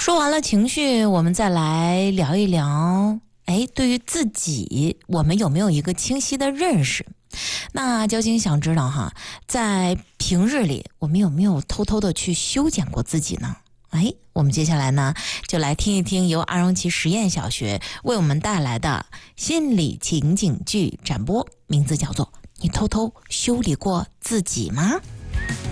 说完了情绪，我们再来聊一聊，对于自己，我们有没有一个清晰的认识？那交警想知道哈，在平日里，我们有没有偷偷的去修剪过自己呢？我们接下来呢，就来听一听由阿荣奇实验小学为我们带来的心理情景剧展播，名字叫做《你偷偷修理过自己吗》？